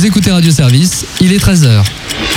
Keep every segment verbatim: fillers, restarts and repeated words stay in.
Vous écoutez Radio Service, il est treize heures.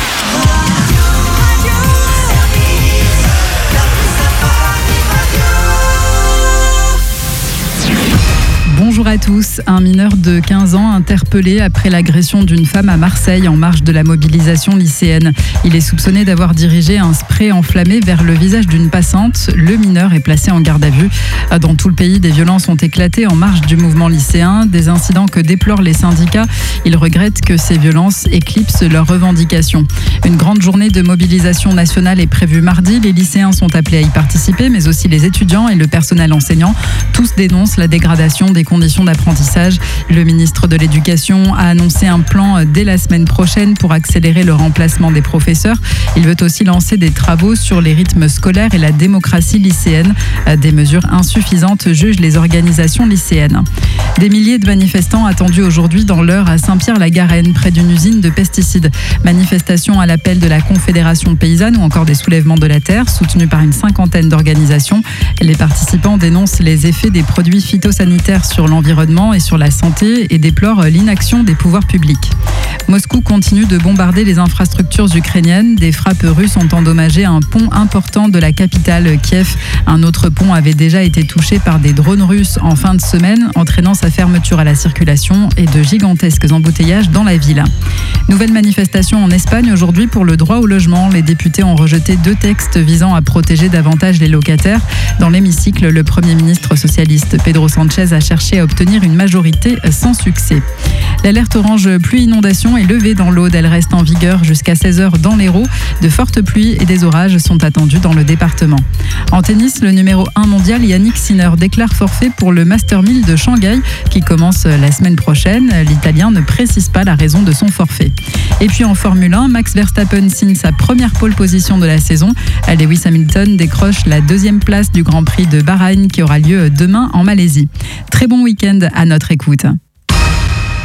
Bonjour à tous. Un mineur de quinze ans interpellé après l'agression d'une femme à Marseille en marge de la mobilisation lycéenne. Il est soupçonné d'avoir dirigé un spray enflammé vers le visage d'une passante. Le mineur est placé en garde à vue. Dans tout le pays, des violences ont éclaté en marge du mouvement lycéen. Des incidents que déplorent les syndicats. Ils regrettent que ces violences éclipsent leurs revendications. Une grande journée de mobilisation nationale est prévue mardi. Les lycéens sont appelés à y participer, mais aussi les étudiants et le personnel enseignant. Tous dénoncent la dégradation des conditions d'apprentissage. Le ministre de l'Éducation a annoncé un plan dès la semaine prochaine pour accélérer le remplacement des professeurs. Il veut aussi lancer des travaux sur les rythmes scolaires et la démocratie lycéenne. Des mesures insuffisantes jugent les organisations lycéennes. Des milliers de manifestants attendus aujourd'hui dans l'Eure à Saint-Pierre-la-Garenne, près d'une usine de pesticides. Manifestation à l'appel de la Confédération paysanne ou encore des soulèvements de la terre, soutenus par une cinquantaine d'organisations. Les participants dénoncent les effets des produits phytosanitaires sur l'environnement et sur la santé et déplorent l'inaction des pouvoirs publics. Moscou continue de bombarder les infrastructures ukrainiennes. Des frappes russes ont endommagé un pont important de la capitale Kiev. Un autre pont avait déjà été touché par des drones russes en fin de semaine, entraînant sa fermeture à la circulation et de gigantesques embouteillages dans la ville. Nouvelle manifestation en Espagne aujourd'hui pour le droit au logement. Les députés ont rejeté deux textes visant à protéger davantage les locataires. Dans l'hémicycle, le Premier ministre socialiste Pedro Sánchez a cherché à obtenir une majorité sans succès. L'alerte orange pluie-inondation est levée dans l'Aude. Elle reste en vigueur jusqu'à seize heures dans l'Hérault. De fortes pluies et des orages sont attendus dans le département. En tennis, le numéro un mondial Yannick Sinner déclare forfait pour le Master mille de Shanghai qui commence la semaine prochaine. L'Italien ne précise pas la raison de son forfait. Et puis en Formule un, Max Verstappen signe sa première pole position de la saison. Lewis Hamilton décroche la deuxième place du Grand Prix de Bahreïn qui aura lieu demain en Malaisie. Très bon week-end à notre écoute.